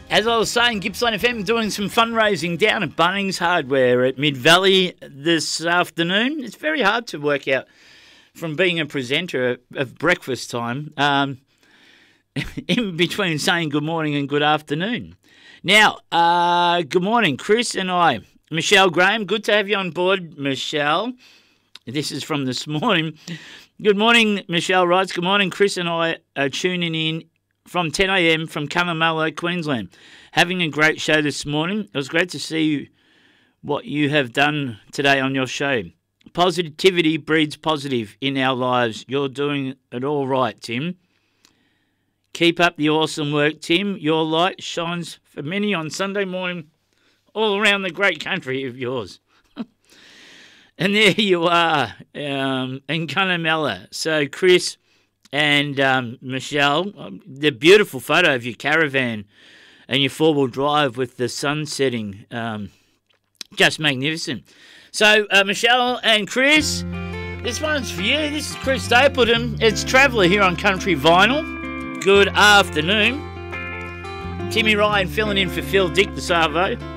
As I was saying, Gippsland FM doing some fundraising down at Bunnings Hardware at Mid Valley this afternoon. It's very hard to work out from being a presenter of breakfast time in between saying good morning and good afternoon. Now, good morning, Chris and I. Michelle Graham, good to have you on board, Michelle. This is from this morning. Good morning, Michelle writes. Good morning, Chris and I are tuning in from 10 a.m. from Cunnamulla, Queensland. Having a great show this morning. It was great to see what you have done today on your show. Positivity breeds positive in our lives. You're doing it all right, Tim. Keep up the awesome work, Tim. Your light shines for many on Sunday morning all around the great country of yours. And there you are in Cunnamulla. So, Chris and Michelle, the beautiful photo of your caravan and your four-wheel drive with the sun setting, just magnificent. So, Michelle and Chris, this one's for you. This is Chris Stapleton. It's Traveller here on Country Vinyl. Good afternoon. Timmy Ryan filling in for Phil Dick the Savo.